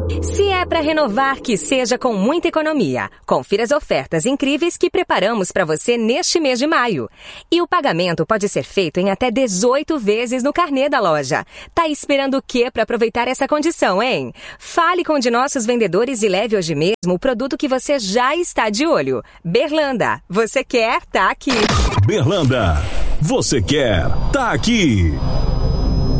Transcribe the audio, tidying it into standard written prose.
Se é para renovar, que seja com muita economia. Confira as ofertas incríveis que preparamos para você neste mês de maio. E o pagamento pode ser feito em até 18 vezes no carnê da loja. Tá esperando o quê para aproveitar essa condição, hein? Fale com um de nossos vendedores e leve hoje mesmo o produto que você já está de olho. Berlanda, você quer? Tá aqui. Berlanda, você quer? Tá aqui.